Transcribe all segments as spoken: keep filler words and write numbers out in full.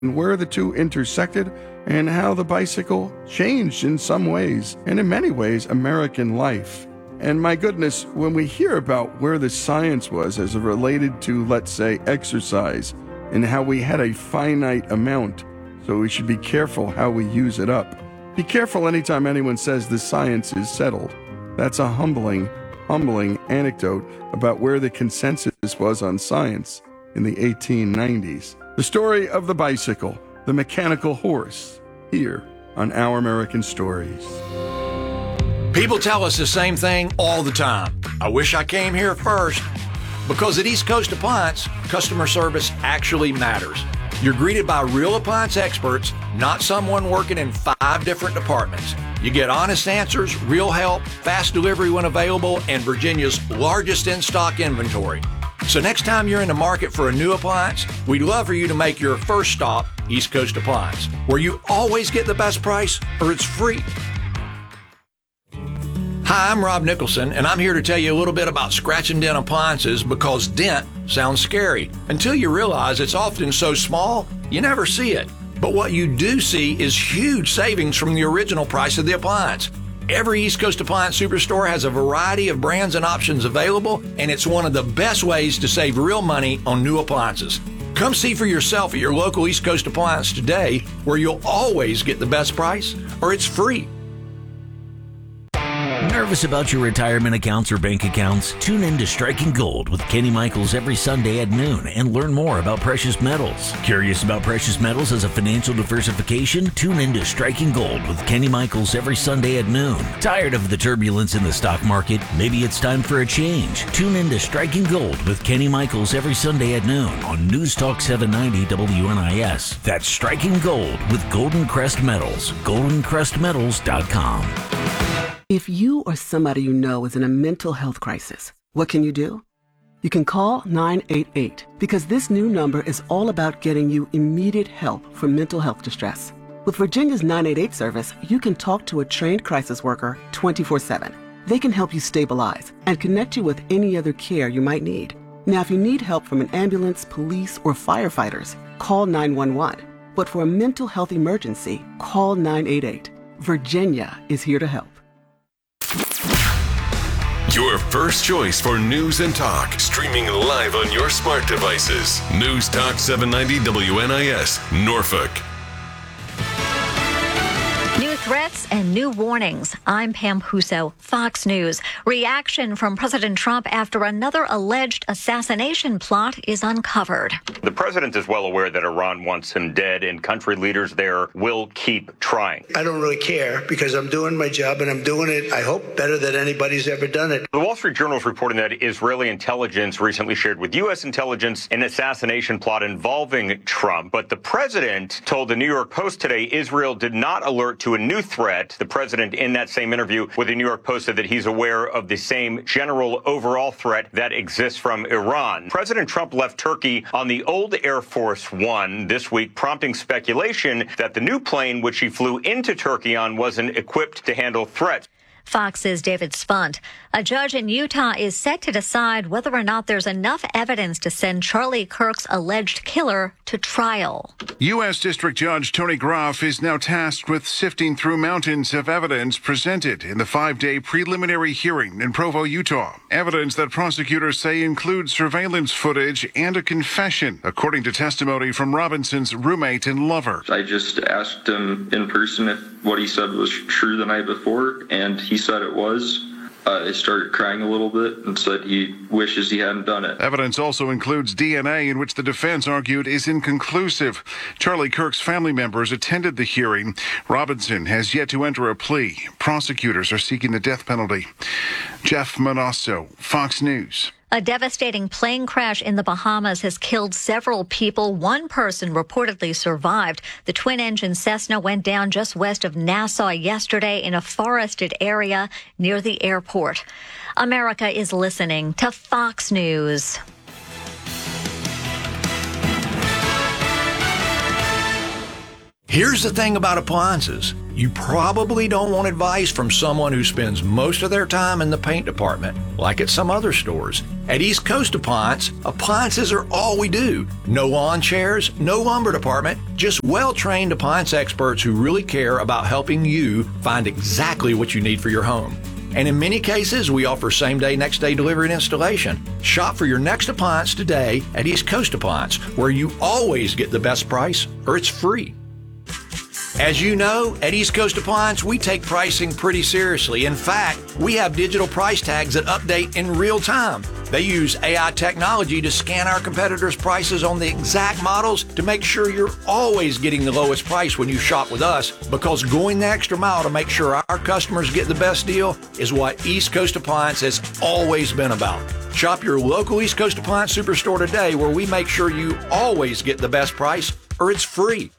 where the two intersected and how the bicycle changed in some ways, and in many ways, American life. And my goodness, when we hear about where the science was as it related to, let's say, exercise, and how we had a finite amount, so we should be careful how we use it up. Be careful anytime anyone says the science is settled. That's a humbling, humbling anecdote about where the consensus was on science in the eighteen nineties. The story of the bicycle, the mechanical horse, here on Our American Stories. People tell us the same thing all the time. I wish I came here first. Because at East Coast Appliance, customer service actually matters. You're greeted by real appliance experts, not someone working in five different departments. You get honest answers, real help, fast delivery when available, and Virginia's largest in-stock inventory. So next time you're in the market for a new appliance, we'd love for you to make your first stop East Coast Appliance, where you always get the best price or it's free. Hi, I'm Rob Nicholson, and I'm here to tell you a little bit about scratch and dent appliances because dent sounds scary until you realize it's often so small you never see it. But what you do see is huge savings from the original price of the appliance. Every East Coast Appliance Superstore has a variety of brands and options available, and it's one of the best ways to save real money on new appliances. Come see for yourself at your local East Coast Appliance today, where you'll always get the best price or it's free. Nervous about your retirement accounts or bank accounts? Tune in to Striking Gold with Kenny Michaels every Sunday at noon and learn more about precious metals. Curious about precious metals as a financial diversification? Tune in to Striking Gold with Kenny Michaels every Sunday at noon. Tired of the turbulence in the stock market? Maybe it's time for a change. Tune in to Striking Gold with Kenny Michaels every Sunday at noon on News Talk seven ninety W N I S. That's Striking Gold with Golden Crest Metals. golden crest metals dot com. If you or somebody you know is in a mental health crisis, what can you do? You can call nine eight eight because this new number is all about getting you immediate help for mental health distress. With Virginia's nine eight eight service, you can talk to a trained crisis worker twenty-four seven. They can help you stabilize and connect you with any other care you might need. Now, if you need help from an ambulance, police, or firefighters, call nine one one. But for a mental health emergency, call nine eight eight. Virginia is here to help. Your first choice for news and talk, streaming live on your smart devices. News Talk seven ninety W N I S, Norfolk. New threats and new warnings. I'm Pam Huso, Fox News. Reaction from President Trump after another alleged assassination plot is uncovered. The president is well aware that Iran wants him dead, and country leaders there will keep trying. I don't really care because I'm doing my job, and I'm doing it, I hope, better than anybody's ever done it. The Wall Street Journal is reporting that Israeli intelligence recently shared with U S intelligence an assassination plot involving Trump. But the president told the New York Post today Israel did not alert to a new threat. The president, in that same interview with the New York Post, said that he's aware of the same general overall threat that exists from Iran. President Trump left Turkey on the old Air Force One this week, prompting speculation that the new plane which he flew into Turkey on wasn't equipped to handle threats. Fox's David Spunt. A judge in Utah is set to decide whether or not there's enough evidence to send Charlie Kirk's alleged killer to trial. U S. District Judge Tony Groff is now tasked with sifting through mountains of evidence presented in the five-day preliminary hearing in Provo, Utah. Evidence that prosecutors say includes surveillance footage and a confession, according to testimony from Robinson's roommate and lover. I just asked him in person if what he said was true the night before, and he said it was. Uh, he started crying a little bit and said he wishes he hadn't done it. Evidence also includes D N A, in which the defense argued is inconclusive. Charlie Kirk's family members attended the hearing. Robinson has yet to enter a plea. Prosecutors are seeking the death penalty. Jeff Manasso, Fox News. A devastating plane crash in the Bahamas has killed several people. One person reportedly survived. The twin-engine Cessna went down just west of Nassau yesterday in a forested area near the airport. America is listening to Fox News. Here's the thing about appliances. You probably don't want advice from someone who spends most of their time in the paint department, like at some other stores. At East Coast Appliance, appliances are all we do. No lawn chairs, no lumber department, just well-trained appliance experts who really care about helping you find exactly what you need for your home. And in many cases, we offer same-day, next-day delivery and installation. Shop for your next appliance today at East Coast Appliance, where you always get the best price or it's free. As you know, at East Coast Appliance, we take pricing pretty seriously. In fact, we have digital price tags that update in real time. They use A I technology to scan our competitors' prices on the exact models to make sure you're always getting the lowest price when you shop with us, because going the extra mile to make sure our customers get the best deal is what East Coast Appliance has always been about. Shop your local East Coast Appliance Superstore today, where we make sure you always get the best price or it's free.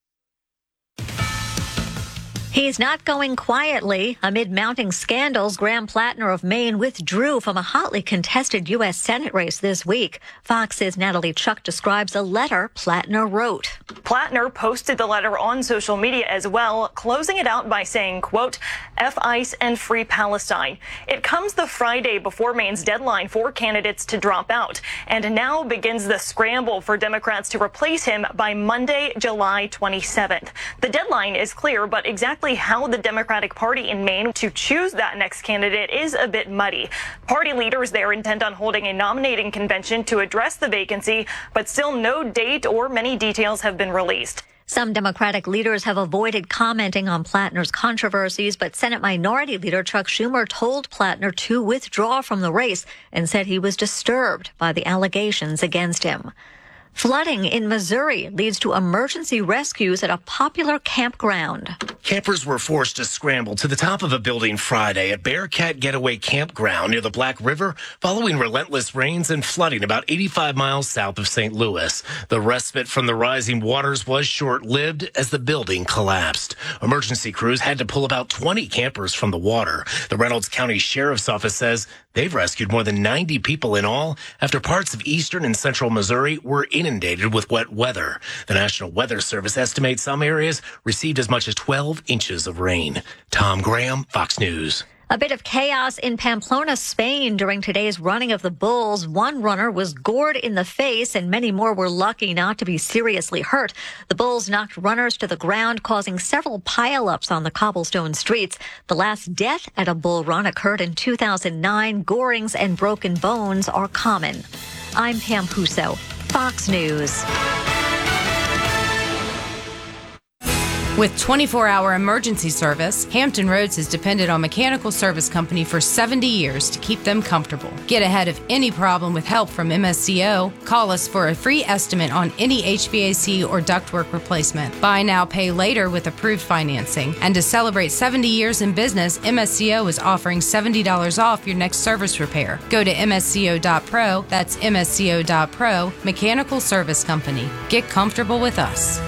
He's not going quietly. Amid mounting scandals, Graham Plattner of Maine withdrew from a hotly contested U S Senate race this week. Fox's Natalie Chuck describes a letter Plattner wrote. Plattner posted the letter on social media as well, closing it out by saying, quote, F ICE and free Palestine. It comes the Friday before Maine's deadline for candidates to drop out, and now begins the scramble for Democrats to replace him by Monday, July twenty-seventh. The deadline is clear, but exactly how the Democratic Party in Maine to choose that next candidate is a bit muddy. Party leaders there intend on holding a nominating convention to address the vacancy, but still no date or many details have been released. Some Democratic leaders have avoided commenting on Plattner's controversies, but Senate Minority Leader Chuck Schumer told Plattner to withdraw from the race and said he was disturbed by the allegations against him. Flooding in Missouri leads to emergency rescues at a popular campground. Campers were forced to scramble to the top of a building Friday at Bearcat Getaway Campground near the Black River following relentless rains and flooding about eighty-five miles south of Saint Louis. The respite from the rising waters was short-lived as the building collapsed. Emergency crews had to pull about twenty campers from the water. The Reynolds County Sheriff's Office says they've rescued more than ninety people in all after parts of eastern and central Missouri were inundated with wet weather. The National Weather Service estimates some areas received as much as twelve inches of rain. Tom Graham, Fox News. A bit of chaos in Pamplona, Spain during today's running of the bulls. One runner was gored in the face and many more were lucky not to be seriously hurt. The bulls knocked runners to the ground, causing several pileups on the cobblestone streets. The last death at a bull run occurred in two thousand nine. Gorings and broken bones are common. I'm Pam Huso, Fox News. With twenty-four hour emergency service, Hampton Roads has depended on Mechanical Service Company for seventy years to keep them comfortable. Get ahead of any problem with help from M S C O. Call us for a free estimate on any H V A C or ductwork replacement. Buy now, pay later with approved financing. And to celebrate seventy years in business, M S C O is offering seventy dollars off your next service repair. Go to M S C O dot pro. That's M S C O dot pro. Mechanical Service Company. Get comfortable with us.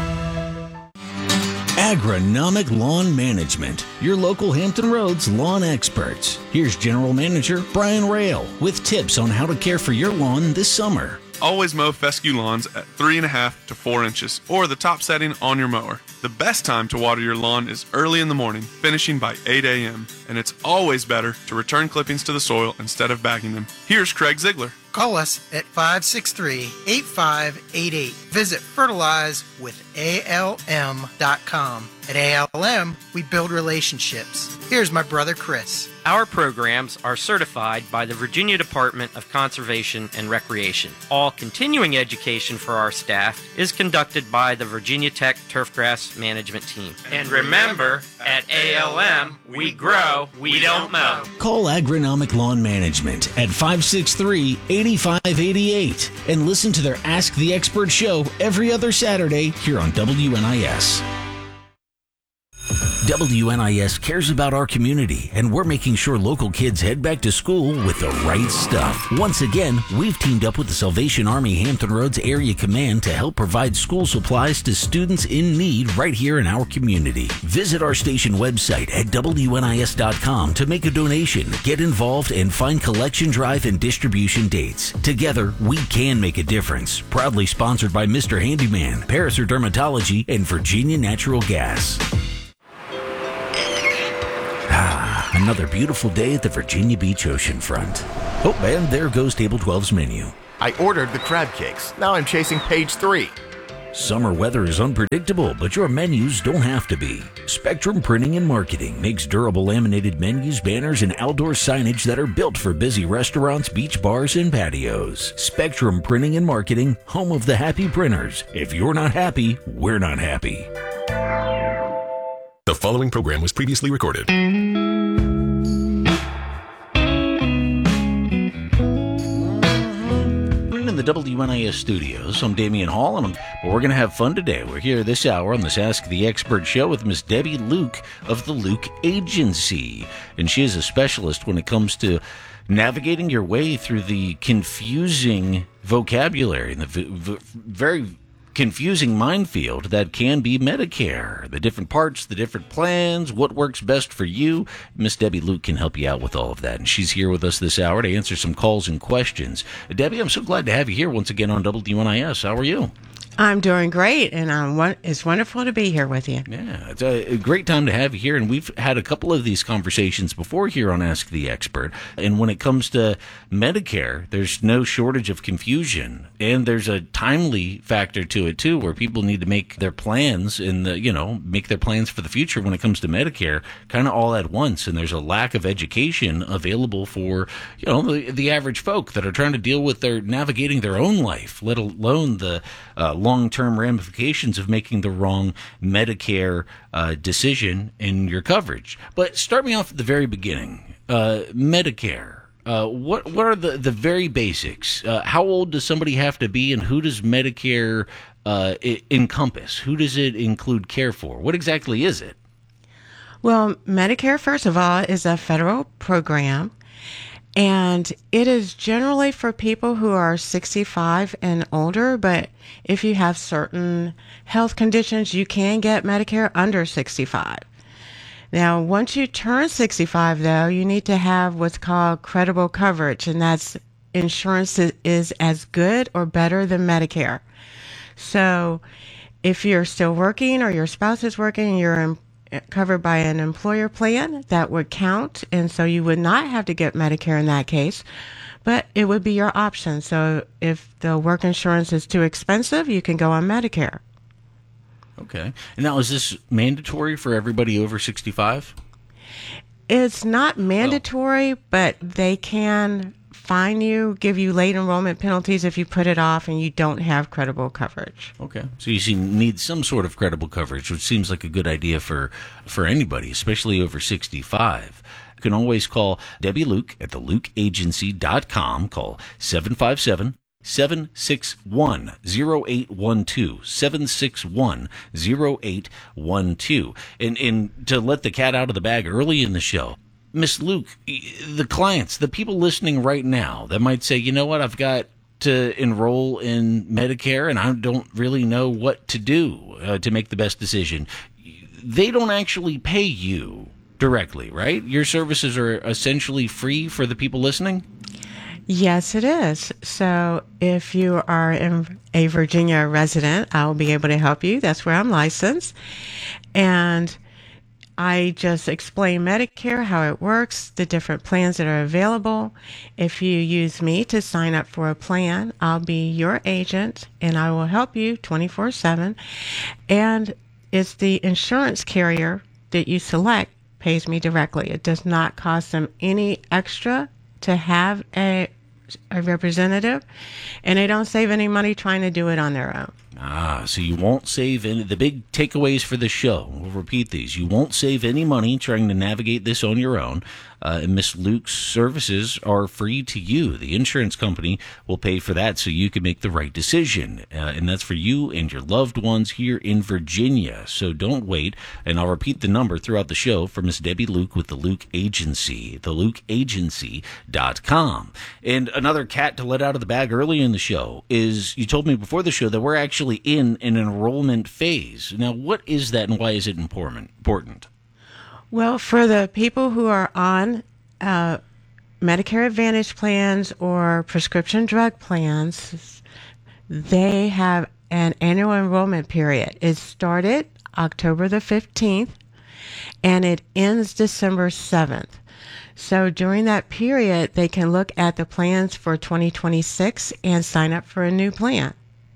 Agronomic Lawn Management, your local Hampton Roads lawn experts. Here's General Manager Brian Rail with tips on how to care for your lawn this summer. Always mow fescue lawns at three and a half to four inches or the top setting on your mower. The best time to water your lawn is early in the morning, finishing by eight a.m. And it's always better to return clippings to the soil instead of bagging them. Here's Craig Ziegler. Call us at five six three, eight five eight eight. Visit fertilize with A L M dot com. At A L M, we build relationships. Here's my brother Chris. Our programs are certified by the Virginia Department of Conservation and Recreation. All continuing education for our staff is conducted by the Virginia Tech Turfgrass Management Team. And remember, at A L M, we grow, we don't mow. Call Agronomic Lawn Management at five six three, eight five eight eight and listen to their Ask the Expert show every other Saturday here on W N I S. W N I S cares about our community, and we're making sure local kids head back to school with the right stuff. Once again, we've teamed up with the Salvation Army Hampton Roads Area Command to help provide school supplies to students in need right here in our community. Visit our station website at W N I S dot com to make a donation, get involved, and find collection drive and distribution dates. Together, we can make a difference. Proudly sponsored by Mister Handyman, Paraser Dermatology, and Virginia Natural Gas. Ah, another beautiful day at the Virginia Beach oceanfront. Oh, and there goes Table twelve's menu. I ordered the crab cakes. Now I'm chasing page three. Summer weather is unpredictable, but your menus don't have to be. Spectrum Printing and Marketing makes durable laminated menus, banners, and outdoor signage that are built for busy restaurants, beach bars, and patios. Spectrum Printing and Marketing, home of the happy printers. If you're not happy, we're not happy. The following program was previously recorded. In the W N I S studios, I'm Damian Hall, and I'm, well, we're going to have fun today. We're here this hour on this Ask the Expert show with Miss Debbie Luke of the Luke Agency, and she is a specialist when it comes to navigating your way through the confusing vocabulary and the v- v- very confusing minefield that can be Medicare. The different parts, the different plans, what works best for you. Miss Debbie Luke can help you out with all of that, and she's here with us this hour to answer some calls and questions. Debbie, I'm so glad to have you here once again on W N I S. How are you? I'm doing great, and I'm, it's wonderful to be here with you. Yeah, it's a great time to have you here, and we've had a couple of these conversations before here on Ask the Expert. And when it comes to Medicare, there's no shortage of confusion, and there's a timely factor to it too, where people need to make their plans and the, you know make their plans for the future when it comes to Medicare, kind of all at once. And there's a lack of education available for you know the, the average folk that are trying to deal with their navigating their own life, let alone the uh, long-term ramifications of making the wrong Medicare uh, decision in your coverage. But start me off at the very beginning. Uh, Medicare. Uh, what what are the, the very basics? Uh, how old does somebody have to be, and who does Medicare uh, I- encompass? Who does it include care for? What exactly is it? Well, Medicare, first of all, is a federal program, and it is generally for people who are sixty-five and older, but if you have certain health conditions, you can get Medicare under sixty-five. Now, once you turn sixty-five, though, you need to have what's called credible coverage, and that's insurance that is as good or better than Medicare. So if you're still working or your spouse is working and you're in covered by an employer plan, that would count, and so you would not have to get Medicare in that case, but it would be your option. So if the work insurance is too expensive, you can go on Medicare. Okay. And now, is this mandatory for everybody over sixty-five? It's not mandatory, oh. but they can fine you, give you late enrollment penalties if you put it off and you don't have credible coverage. Okay. So you see, need some sort of credible coverage, which seems like a good idea for, for anybody, especially over sixty-five. You can always call Debbie Luke at the luke agency dot com. Call seven five seven, seven six one, zero eight one two, seven six one, zero eight one two. And, and to let the cat out of the bag early in the show, Miss Luke, the clients, the people listening right now that might say, you know what, I've got to enroll in Medicare and I don't really know what to do uh, to make the best decision. They don't actually pay you directly, right? Your services are essentially free for the people listening? Yes, it is. So if you are in a Virginia resident, I'll be able to help you. That's where I'm licensed. And I just explain Medicare, how it works, the different plans that are available. If you use me to sign up for a plan, I'll be your agent and I will help you twenty-four seven. And it's the insurance carrier that you select pays me directly. It does not cost them any extra to have a, a representative, and they don't save any money trying to do it on their own. Ah, so you won't save any. The big takeaways for the show, we'll repeat these. You won't save any money trying to navigate this on your own. Uh, and Miss Luke's services are free to you. The insurance company will pay for that so you can make the right decision. Uh, and that's for you and your loved ones here in Virginia. So don't wait. And I'll repeat the number throughout the show for Miss Debbie Luke with the Luke Agency, the luke agency dot com. And another cat to let out of the bag early in the show is, you told me before the show that we're actually in an enrollment phase. Now, what is that and why is it important? important? Well, for the people who are on uh, Medicare Advantage plans or prescription drug plans, they have an annual enrollment period. It started October the fifteenth and it ends December seventh. So during that period, they can look at the plans for twenty twenty-six and sign up for a new plan.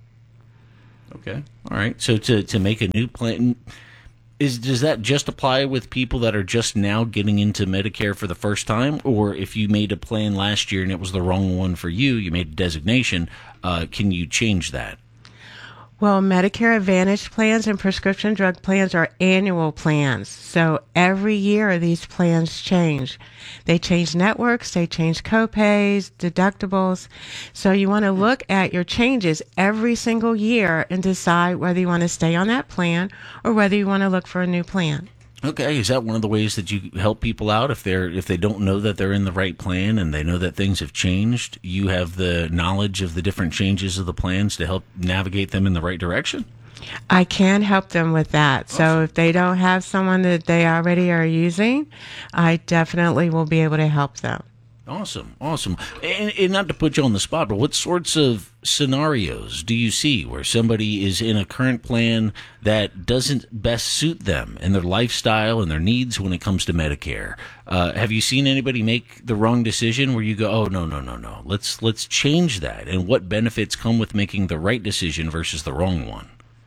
Okay. All right. So to, to make a new plan, is does that just apply with people that are just now getting into Medicare for the first time? Or if you made a plan last year and it was the wrong one for you, you made a designation, uh, can you change that? Well, Medicare Advantage plans and prescription drug plans are annual plans. So every year these plans change. They change networks, they change copays, deductibles. So you want to look at your changes every single year and decide whether you want to stay on that plan or whether you want to look for a new plan. Okay, is that one of the ways that you help people out if they're if they don't know that they're in the right plan and they know that things have changed? You have the knowledge of the different changes of the plans to help navigate them in the right direction? I can help them with that. Awesome. So if they don't have someone that they already are using, I definitely will be able to help them. Awesome, awesome. And, and not to put you on the spot, but what sorts of scenarios do you see where somebody is in a current plan that doesn't best suit them and their lifestyle and their needs when it comes to Medicare? Uh, have you seen anybody make the wrong decision where you go, oh, no, no, no, no, let's let's change that? And what benefits come with making the right decision versus the wrong one?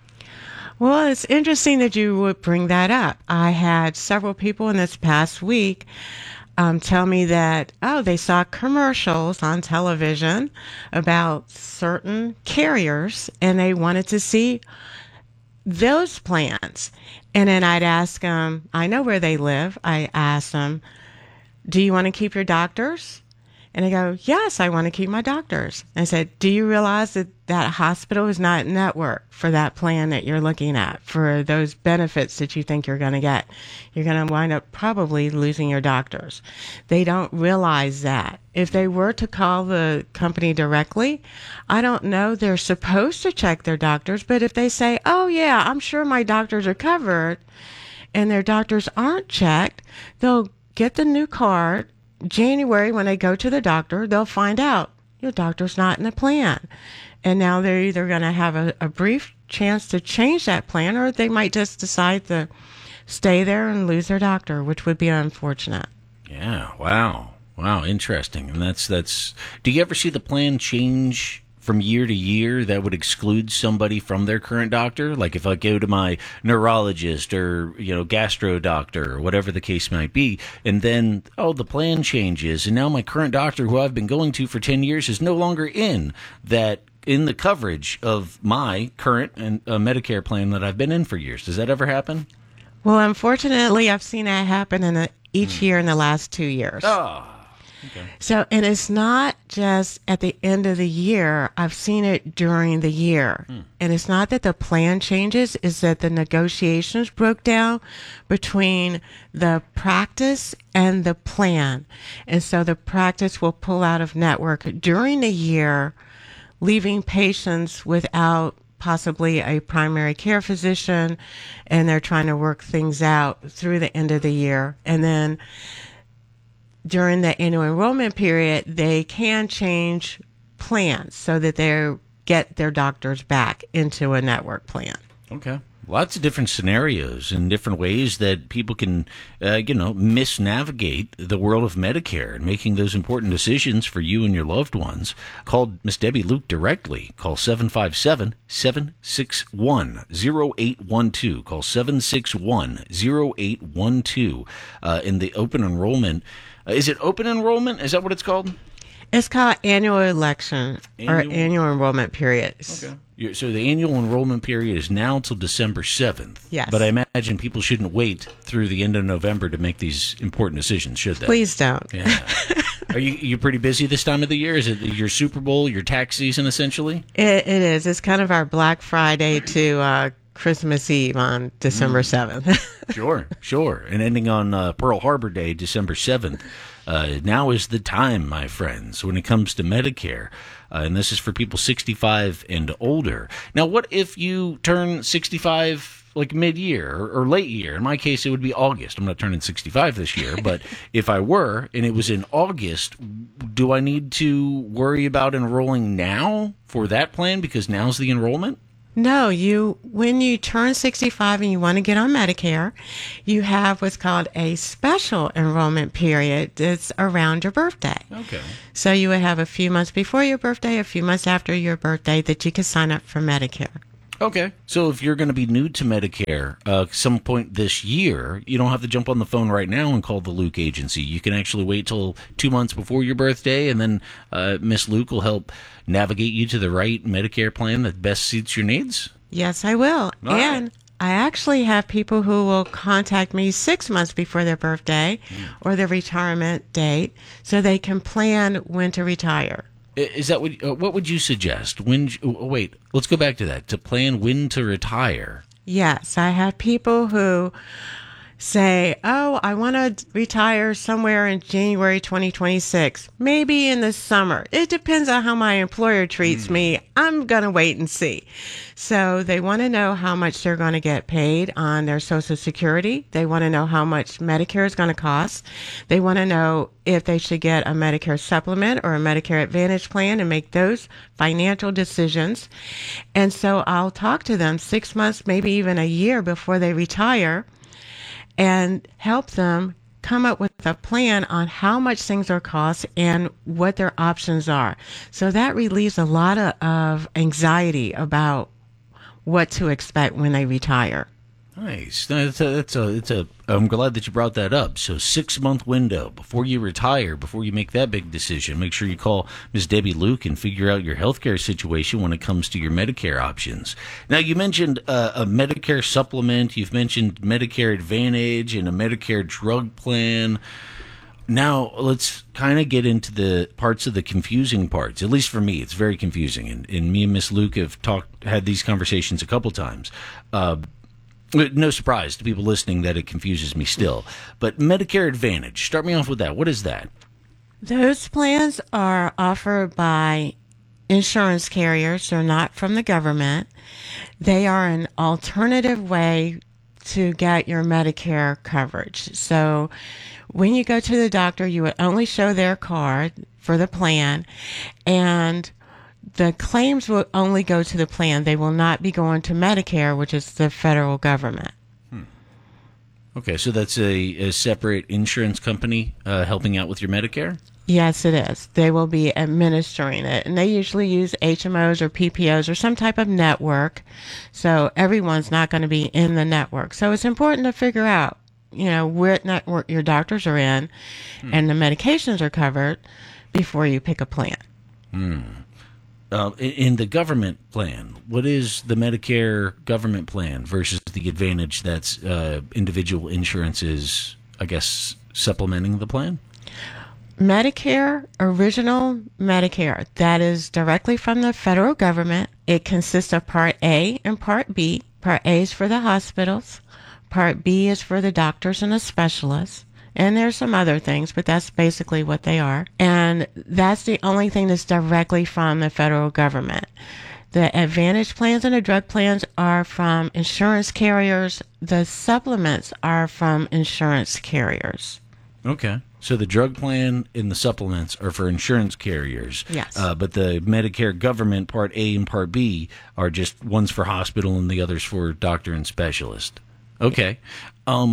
Well, it's interesting that you would bring that up. I had several people in this past week Um, tell me that, oh, they saw commercials on television about certain carriers and they wanted to see those plans. And then I'd ask them, I know where they live. I ask them, do you want to keep your doctors? And they go, yes, I want to keep my doctors. I said, do you realize that that hospital is not network for that plan that you're looking at, for those benefits that you think you're going to get? You're going to wind up probably losing your doctors. They don't realize that. If they were to call the company directly, I don't know, they're supposed to check their doctors, but if they say, oh yeah, I'm sure my doctors are covered, and their doctors aren't checked, they'll get the new card. January, when they go to the doctor, they'll find out your doctor's not in the plan. And now they're either going to have a, a brief chance to change that plan, or they might just decide to stay there and lose their doctor, which would be unfortunate. Yeah. Wow. Wow. Interesting. And that's, that's, do you ever see the plan change from year to year that would exclude somebody from their current doctor? Like if I go to my neurologist or, you know, gastro doctor or whatever the case might be, and then, oh, the plan changes, and now my current doctor who I've been going to for ten years is no longer in that, in the coverage of my current and uh, Medicare plan that I've been in for years. Does that ever happen? Well, unfortunately, I've seen that happen in a, each year in the last two years. Oh. Okay. So, and it's not just at the end of the year. I've seen it during the year. Hmm. And it's not that the plan changes, it's that the negotiations broke down between the practice and the plan. And so the practice will pull out of network during the year, leaving patients without possibly a primary care physician, and they're trying to work things out through the end of the year. And then during the annual enrollment period, they can change plans so that they get their doctors back into a network plan. Okay. Lots of different scenarios and different ways that people can, uh, you know, misnavigate the world of Medicare and making those important decisions for you and your loved ones. Call Miss Debbie Luke directly. Call seven five seven, seven six one, zero eight one two. Call seven six one, zero eight one two. Uh, in the open enrollment, uh, is it open enrollment? Is that what it's called? It's called annual election annual? or annual enrollment periods. Okay. You're, so the annual enrollment period is now till December seventh. Yes. But I imagine people shouldn't wait through the end of November to make these important decisions, should they? Please don't. Yeah. Are you you pretty busy this time of the year? Is it your Super Bowl, your tax season, essentially? It, it is. It's kind of our Black Friday to uh, Christmas Eve on December seventh. Sure, sure. And ending on uh, Pearl Harbor Day, December seventh. Uh, now is the time, my friends, when it comes to Medicare. Uh, and this is for people sixty-five and older. Now, what if you turn sixty-five like mid-year or, or late year? In my case, it would be August. I'm not turning sixty-five this year, but if I were and it was in August, do I need to worry about enrolling now for that plan because now's the enrollment? No, you when you turn sixty-five and you want to get on Medicare, you have what's called a special enrollment period that's around your birthday. Okay. So you would have a few months before your birthday, a few months after your birthday that you can sign up for Medicare. Okay. So if you're going to be new to Medicare uh, some point this year, you don't have to jump on the phone right now and call the Luke Agency. You can actually wait till two months before your birthday, and then uh, Miss Luke will help navigate you to the right Medicare plan that best suits your needs? Yes, I will. All and right. I actually have people who will contact me six months before their birthday or their retirement date so they can plan when to retire. Is that what? Uh, what would you suggest? When? Oh, wait, let's go back to that. To plan when to retire. Yes, I have people who say, oh, I want to retire somewhere in January twenty twenty-six, maybe in the summer. It depends on how my employer treats mm. me. I'm going to wait and see. So they want to know how much they're going to get paid on their Social Security. They want to know how much Medicare is going to cost. They want to know if they should get a Medicare supplement or a Medicare Advantage plan and make those financial decisions. And so I'll talk to them six months, maybe even a year before they retire, and help them come up with a plan on how much things are cost and what their options are. So that relieves a lot of, of anxiety about what to expect when they retire. Nice. That's a, that's a, it's a, I'm glad that you brought that up. So six month window before you retire, before you make that big decision, make sure you call Miss Debbie Luke and figure out your healthcare situation when it comes to your Medicare options. Now, you mentioned uh, a Medicare supplement. You've mentioned Medicare Advantage and a Medicare drug plan. Now, let's kind of get into the parts of the confusing parts. At least for me, it's very confusing. And, and me and Miss Luke have talked, had these conversations a couple times. Uh, no surprise to people listening that it confuses me still. But Medicare Advantage, start me off with that. What is that? Those plans are offered by insurance carriers. They're not from the government. They are an alternative way to get your Medicare coverage. So when you go to the doctor, you would only show their card for the plan, and the claims will only go to the plan. They will not be going to Medicare, which is the federal government. Hmm. Okay, so that's a, a separate insurance company uh, helping out with your Medicare? Yes, it is. They will be administering it, and they usually use H M Os or P P Os or some type of network, so everyone's not going to be in the network. So it's important to figure out, you know, what network your doctors are in hmm. and the medications are covered before you pick a plan. Hmm. Uh, in the government plan, what is the Medicare government plan versus the Advantage that's uh, individual insurances, I guess, supplementing the plan? Medicare, original Medicare, that is directly from the federal government. It consists of Part A and Part B. Part A is for the hospitals. Part B is for the doctors and the specialists. And there's some other things, but that's basically what they are. And that's the only thing that's directly from the federal government. The Advantage plans and the drug plans are from insurance carriers. The supplements are from insurance carriers. Okay. So the drug plan and the supplements are for insurance carriers. Yes. Uh, but the Medicare government, Part A and Part B, are just one's for hospital and the other's for doctor and specialist. Okay. Um...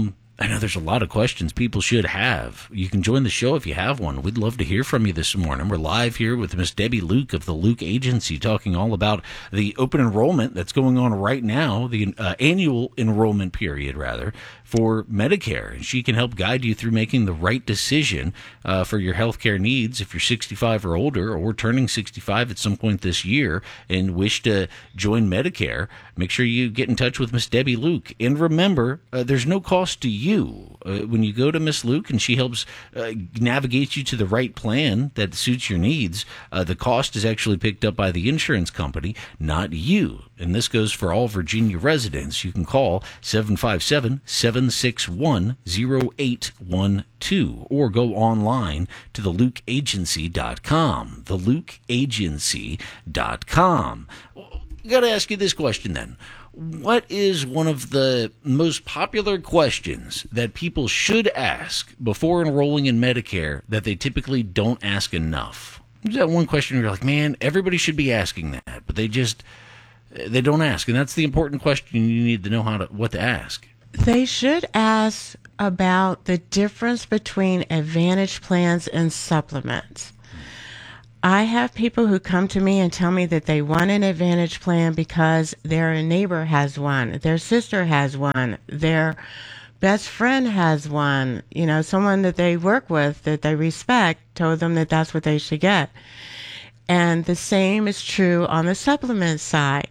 I know there's a lot of questions people should have. You can join the show if you have one. We'd love to hear from you this morning. We're live here with Miss Debbie Luke of the Luke Agency, talking all about the open enrollment that's going on right now, the uh, annual enrollment period, rather, for Medicare. And she can help guide you through making the right decision uh, for your health care needs if you're sixty-five or older, or turning sixty-five at some point this year and wish to join Medicare. Make sure you get in touch with Miss Debbie Luke. And remember, uh, there's no cost to you uh, when you go to Miss Luke, and she helps uh, navigate you to the right plan that suits your needs. Uh, the cost is actually picked up by the insurance company, not you. And this goes for all Virginia residents. You can call seven five seven, seven six one, zero eight one two or go online to the luke agency dot com. the luke agency dot com. I got to ask you this question then. What is one of the most popular questions that people should ask before enrolling in Medicare that they typically don't ask enough? Is that one question where you're like, man, everybody should be asking that, but they just, they don't ask. And that's the important question you need to know how to, what to ask. They should ask about the difference between Advantage plans and supplements. I have people who come to me and tell me that they want an Advantage plan because their neighbor has one, their sister has one, their best friend has one, you know, someone that they work with that they respect told them that that's what they should get. And the same is true on the supplement side.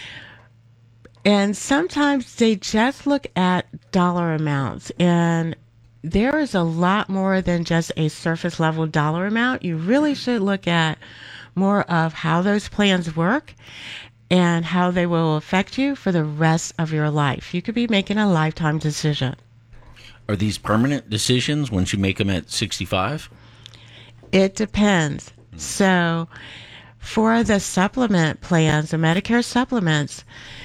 And sometimes they just look at dollar amounts, and there is a lot more than just a surface level dollar amount. You really should look at more of how those plans work and how they will affect you for the rest of your life. You could be making a lifetime decision. Are these permanent decisions once you make them at sixty-five? It depends. So for the supplement plans, the Medicare supplements,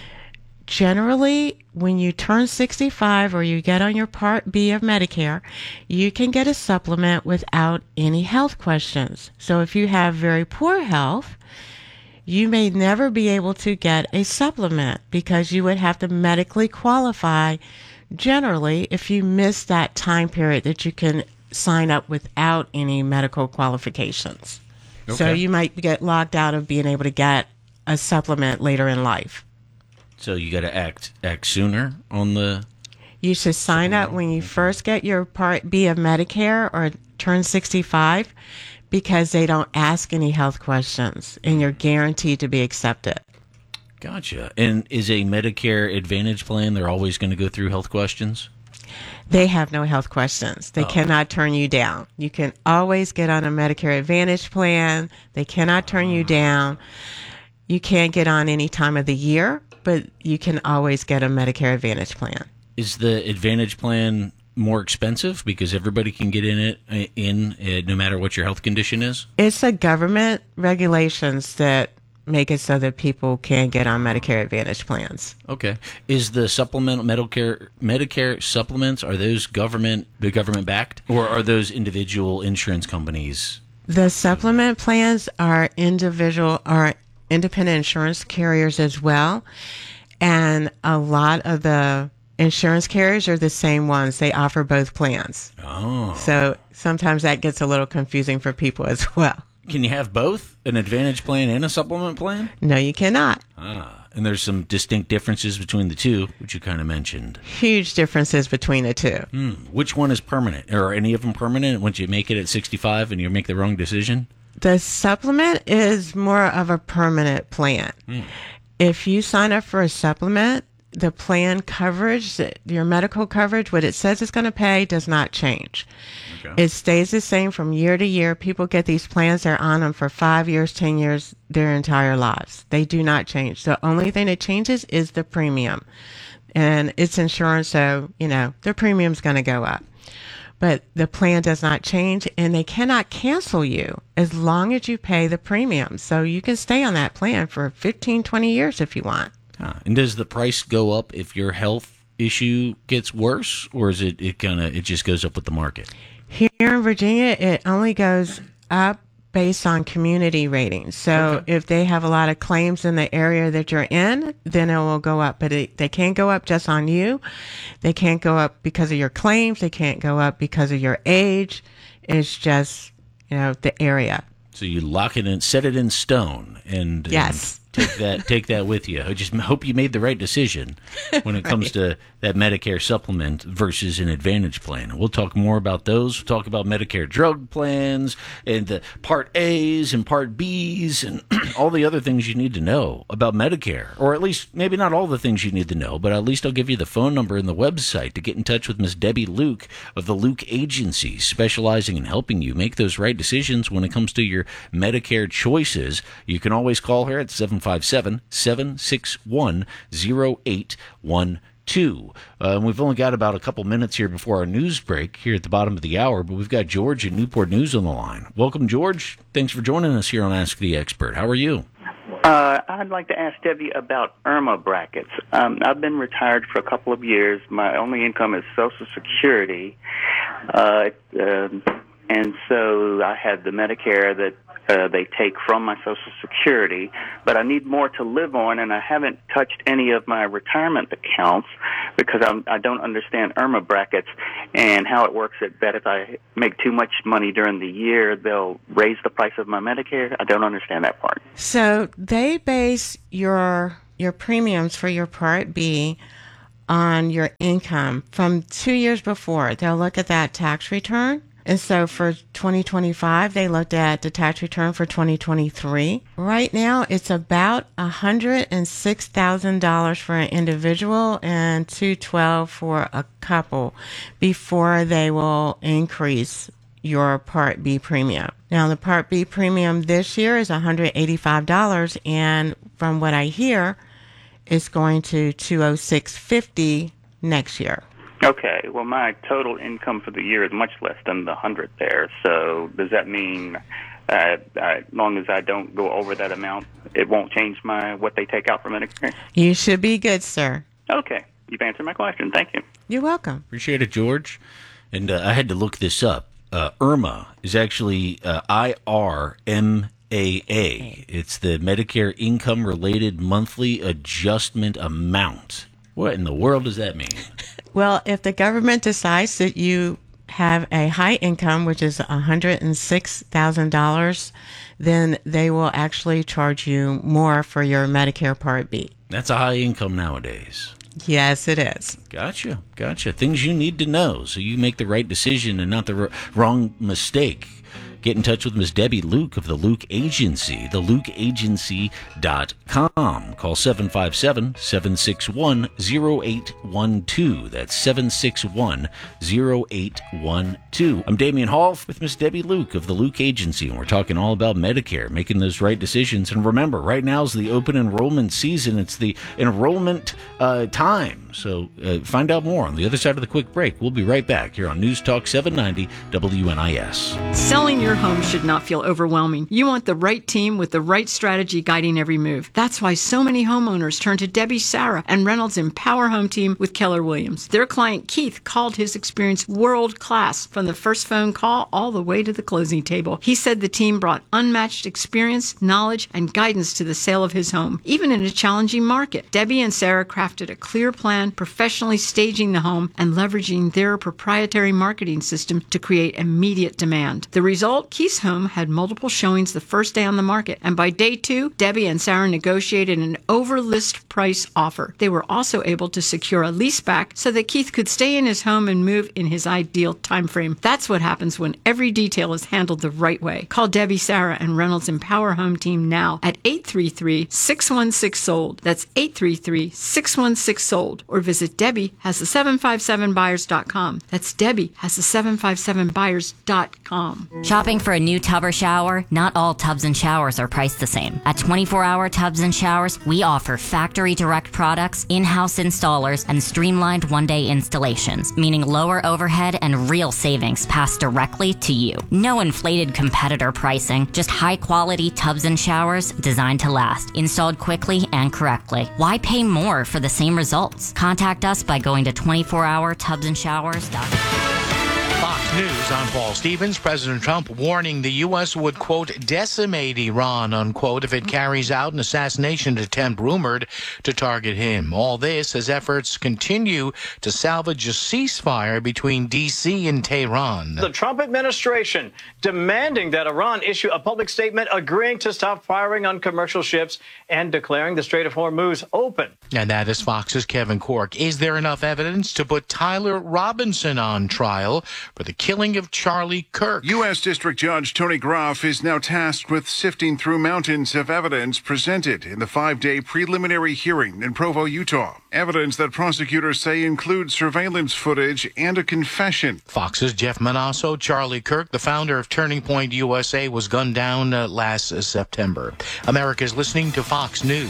generally, when you turn sixty-five or you get on your Part B of Medicare, you can get a supplement without any health questions. So if you have very poor health, you may never be able to get a supplement because you would have to medically qualify generally if you miss that time period that you can sign up without any medical qualifications. Okay. So you might get locked out of being able to get a supplement later in life. So you got to act act sooner on the... You should sign up when you first get your Part B of Medicare or turn sixty-five because they don't ask any health questions and you're guaranteed to be accepted. Gotcha. And is a Medicare Advantage plan, they're always going to go through health questions? They have no health questions. They Oh. cannot turn you down. You can always get on a Medicare Advantage plan. They cannot turn you down. You can't get on any time of the year, but you can always get a Medicare Advantage plan. Is the Advantage plan more expensive because everybody can get in it in uh, no matter what your health condition is? It's the government regulations that make it so that people can get on Medicare Advantage plans. Okay. Is the supplemental Medicare Medicare supplements, are those government the government backed, or are those individual insurance companies? The supplement plans are individual are independent insurance carriers as well, and a lot of the insurance carriers are the same ones. They offer both plans. Oh. So sometimes that gets a little confusing for people as well. Can you have both, an Advantage plan and a supplement plan? No, you cannot. Ah, and there's some distinct differences between the two, which you kind of mentioned. Huge differences between the two. Hmm. Which one is permanent? Or are any of them permanent once you make it at sixty-five and you make the wrong decision? The supplement is more of a permanent plan. Hmm. If you sign up for a supplement, the plan coverage, your medical coverage, what it says it's going to pay does not change. Okay. It stays the same from year to year. People get these plans, they're on them for five years, ten years, their entire lives. They do not change. The only thing that changes is the premium. And it's insurance, so, you know, the premium's going to go up. But the plan does not change, and they cannot cancel you as long as you pay the premium. So you can stay on that plan for fifteen, twenty years if you want. Ah, and does the price go up if your health issue gets worse, or is it, it kind of it just goes up with the market? Here in Virginia, it only goes up based on community ratings. So Okay. if they have a lot of claims in the area that you're in, then it will go up. But it, they can't go up just on you. They can't go up because of your claims. They can't go up because of your age. It's just, you know, the area. So you lock it in, set it in stone, and, Yes. and take that take that with you. I just hope you made the right decision when it comes Right. to that Medicare supplement versus an Advantage plan. We'll talk more about those. We'll talk about Medicare drug plans and the Part A's and Part B's and all the other things you need to know about Medicare, or at least maybe not all the things you need to know, but at least I'll give you the phone number and the website to get in touch with Miss Debbie Luke of the Luke Agency, specializing in helping you make those right decisions when it comes to your Medicare choices. You can always call her at seven five seven, seven six one, zero eight one two. Uh, we've only got about a couple minutes here before our news break here at the bottom of the hour, but we've got George in Newport News on the line. Welcome, George. Thanks for joining us here on Ask the Expert. How are you? Uh, I'd like to ask Debbie about IRMA brackets. Um, I've been retired for a couple of years. My only income is Social Security, uh, um, and so I have the Medicare that uh, they take from my Social Security, but I need more to live on, and I haven't touched any of my retirement accounts because I'm, I don't understand IRMA brackets and how it works. It that if I make too much money during the year, they'll raise the price of my Medicare. I don't understand that part. So they base your your premiums for your Part B on your income from two years before. They'll look at that tax return. And so for twenty twenty-five, they looked at the tax return for twenty twenty-three. Right now, it's about one hundred six thousand dollars for an individual and two hundred twelve dollars for a couple before they will increase your Part B premium. Now, the Part B premium this year is one hundred eighty-five dollars, and from what I hear, it's going to two hundred six dollars and fifty cents next year. Okay, well, my total income for the year is much less than the hundred there. So does that mean, uh, as long as I don't go over that amount, it won't change my what they take out for Medicare? You should be good, sir. Okay, you've answered my question. Thank you. You're welcome. Appreciate it, George. And uh, I had to look this up. Uh, IRMA is actually uh, I R M A A. It's the Medicare Income Related Monthly Adjustment Amount. What in the world does that mean? Well, if the government decides that you have a high income, which is one hundred six thousand dollars, then they will actually charge you more for your Medicare Part B. That's a high income nowadays. Yes, it is. Gotcha. Gotcha. Things you need to know so you make the right decision and not the r- wrong mistake. Get in touch with Miss Debbie Luke of the Luke Agency, the luke agency dot com. Call seven five seven, seven six one, zero eight one two. That's seven six one, zero eight one two. I'm Damian Hall with Miss Debbie Luke of the Luke Agency, and we're talking all about Medicare, making those right decisions. And remember, right now is the open enrollment season. It's the enrollment uh, time. So uh, find out more on the other side of the quick break. We'll be right back here on News Talk seven ninety W N I S. Selling your home should not feel overwhelming. You want the right team with the right strategy guiding every move. That's why so many homeowners turn to Debbie Sarah and Reynolds Empower Home Team with Keller Williams. Their client Keith called his experience world class from the first phone call all the way to the closing table. He said the team brought unmatched experience, knowledge, and guidance to the sale of his home, even in a challenging market. Debbie and Sarah crafted a clear plan, professionally staging the home and leveraging their proprietary marketing system to create immediate demand. The result? Keith's home had multiple showings the first day on the market, and by day two, Debbie and Sarah negotiated an over-list price offer. They were also able to secure a lease back so that Keith could stay in his home and move in his ideal time frame. That's what happens when every detail is handled the right way. Call Debbie, Sarah, and Reynolds Empower Home Team now at eight three three, six one six, sold. That's eight three three, six one six, sold. Or visit Debbie has the seven five seven buyers dot com. That's Debbie has the seven five seven buyers dot com. Shopping for a new tub or shower? Not all tubs and showers are priced the same. At twenty-four hour Tubs and Showers, we offer factory direct products, in-house installers, and streamlined one-day installations, meaning lower overhead and real savings passed directly to you. No inflated competitor pricing, just high-quality tubs and showers designed to last, installed quickly and correctly. Why pay more for the same results? Contact us by going to twenty-four hour tubs and showers dot com. Fox News, I'm Paul Stevens. President Trump warning the U S would, quote, decimate Iran, unquote, if it carries out an assassination attempt rumored to target him. All this as efforts continue to salvage a ceasefire between D C and Tehran. The Trump administration demanding that Iran issue a public statement agreeing to stop firing on commercial ships and declaring the Strait of Hormuz open. And that is Fox's Kevin Corke. Is there enough evidence to put Tyler Robinson on trial for the killing of Charlie Kirk? U S. District Judge Tony Groff is now tasked with sifting through mountains of evidence presented in the five-day preliminary hearing in Provo, Utah. Evidence that prosecutors say includes surveillance footage and a confession. Fox's Jeff Manasso. Charlie Kirk, the founder of Turning Point U S A, was gunned down uh, last uh, September. America's listening to Fox News.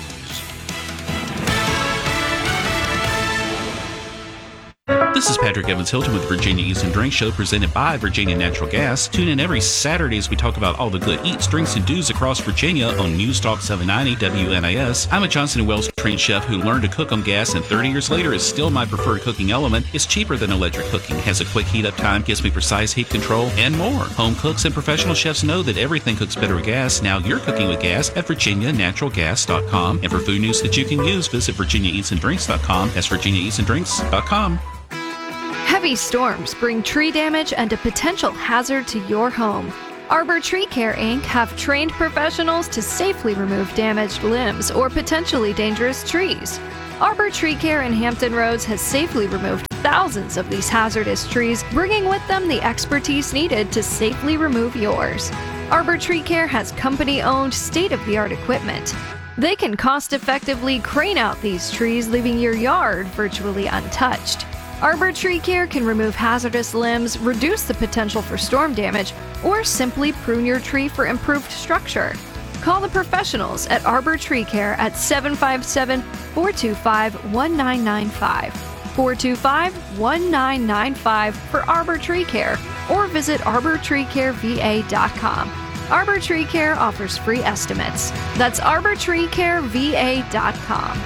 This is Patrick Evans Hilton with Virginia Eats and Drinks Show, presented by Virginia Natural Gas. Tune in every Saturday as we talk about all the good eats, drinks, and do's across Virginia on News Talk seven ninety W N I S. I'm a Johnson and Wales trained chef who learned to cook on gas, and thirty years later is still my preferred cooking element. It's cheaper than electric cooking, has a quick heat up time, gives me precise heat control, and more. Home cooks and professional chefs know that everything cooks better with gas. Now you're cooking with gas at virginia natural gas dot com. And for food news that you can use, visit virginia eats and drinks dot com. That's virginia eats and drinks dot com. Heavy storms bring tree damage and a potential hazard to your home. Arbor Tree Care, Incorporated have trained professionals to safely remove damaged limbs or potentially dangerous trees. Arbor Tree Care in Hampton Roads has safely removed thousands of these hazardous trees, bringing with them the expertise needed to safely remove yours. Arbor Tree Care has company-owned, state-of-the-art equipment. They can cost-effectively crane out these trees, leaving your yard virtually untouched. Arbor Tree Care can remove hazardous limbs, reduce the potential for storm damage, or simply prune your tree for improved structure. Call the professionals at Arbor Tree Care at seven five seven, four two five, one nine nine five, four two five, one nine nine five for Arbor Tree Care, or visit arbor tree care v a dot com. Arbor Tree Care offers free estimates. That's arbor tree care v a dot com.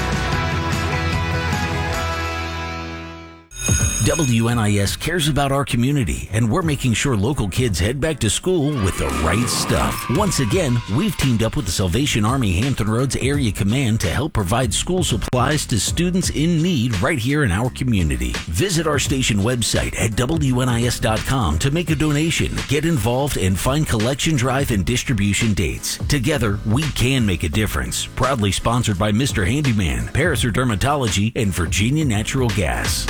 W N I S cares about our community, and we're making sure local kids head back to school with the right stuff. Once again, we've teamed up with the Salvation Army Hampton Roads Area Command to help provide school supplies to students in need right here in our community. Visit our station website at W N I S dot com to make a donation, get involved, and find collection drive and distribution dates. Together, we can make a difference. Proudly sponsored by Mister Handyman, Paraser Dermatology, and Virginia Natural Gas.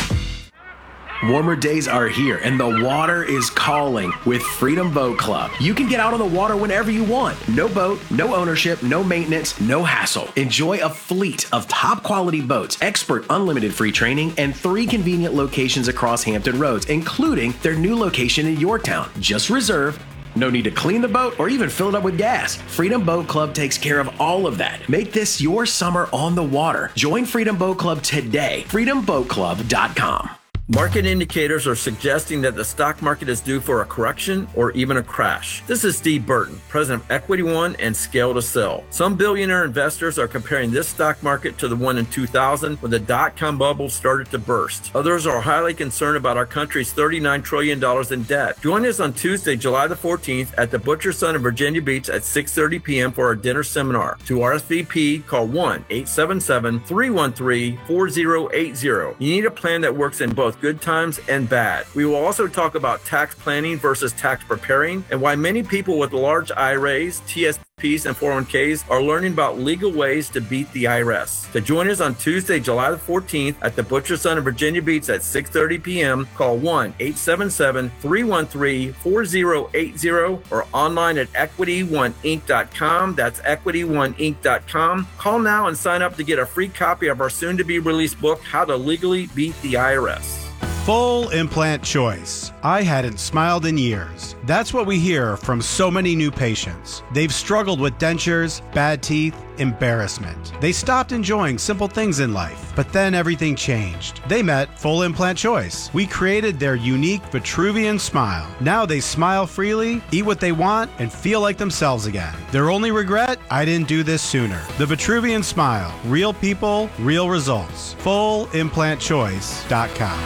Warmer days are here, and the water is calling with Freedom Boat Club. You can get out on the water whenever you want. No boat, no ownership, no maintenance, no hassle. Enjoy a fleet of top-quality boats, expert unlimited free training, and three convenient locations across Hampton Roads, including their new location in Yorktown. Just reserve. No need to clean the boat or even fill it up with gas. Freedom Boat Club takes care of all of that. Make this your summer on the water. Join Freedom Boat Club today. freedom boat club dot com. Market indicators are suggesting that the stock market is due for a correction or even a crash. This is Steve Burton, president of Equity One and Scale to Sell. Some billionaire investors are comparing this stock market to the one in two thousand when the dot-com bubble started to burst. Others are highly concerned about our country's thirty-nine trillion dollars in debt. Join us on Tuesday, July the fourteenth at the Butcher's Son in Virginia Beach at six thirty p.m. for our dinner seminar. To R S V P, call one eight seven seven, three one three, four zero eight zero. You need a plan that works in both good times and bad. We will also talk about tax planning versus tax preparing and why many people with large I R As, T S Ps, and four oh one k's are learning about legal ways to beat the I R S. To join us on Tuesday, July the fourteenth at the Butcher's Son in Virginia Beach at six thirty p.m., call one eight seven seven, three one three, four zero eight zero or online at equity one inc dot com. That's equity one inc dot com. Call now and sign up to get a free copy of our soon-to-be released book, How to Legally Beat the I R S. Full implant choice. I hadn't smiled in years. That's what we hear from so many new patients. They've struggled with dentures, bad teeth, embarrassment. They stopped enjoying simple things in life, but then everything changed. They met Full Implant Choice. We created their unique Vitruvian smile. Now they smile freely, eat what they want, and feel like themselves again. Their only regret? I didn't do this sooner. The Vitruvian Smile. Real people, real results. full implant choice dot com.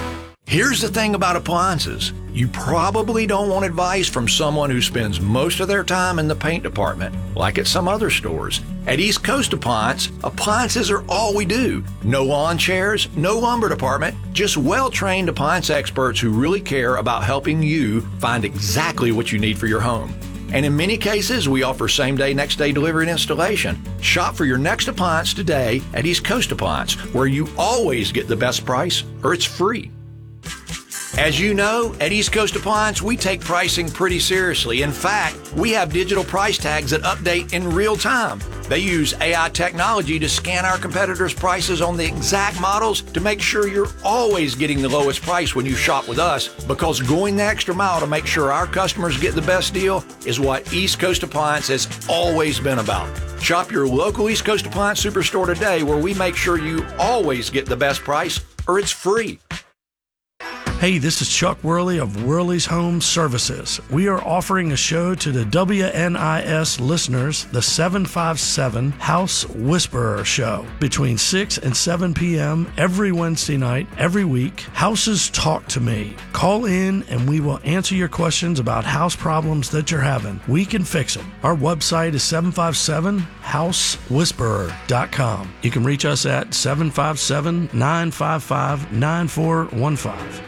Here's the thing about appliances. You probably don't want advice from someone who spends most of their time in the paint department, like at some other stores. At East Coast Appliance, appliances are all we do. No lawn chairs, no lumber department, just well-trained appliance experts who really care about helping you find exactly what you need for your home. And in many cases, we offer same-day, next-day delivery and installation. Shop for your next appliance today at East Coast Appliance, where you always get the best price or it's free. As you know, at East Coast Appliance, we take pricing pretty seriously. In fact, we have digital price tags that update in real time. They use A I technology to scan our competitors' prices on the exact models to make sure you're always getting the lowest price when you shop with us, because going the extra mile to make sure our customers get the best deal is what East Coast Appliance has always been about. Shop your local East Coast Appliance Superstore today, where we make sure you always get the best price or it's free. Hey, this is Chuck Worley of Worley's Home Services. We are offering a show to the W N I S listeners, the seven five seven House Whisperer Show, between six and seven p.m. every Wednesday night, every week. Houses Talk to Me. Call in and we will answer your questions about house problems that you're having. We can fix them. Our website is seven five seven house whisperer dot com. You can reach us at seven five seven, nine five five, nine four one five.